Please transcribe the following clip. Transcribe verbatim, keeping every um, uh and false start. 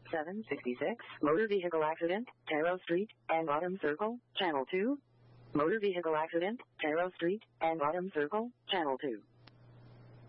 seven sixty-six, motor vehicle accident, Taro Street and Autumn Circle, Channel two. Motor vehicle accident, Taro Street and Autumn Circle, Channel two.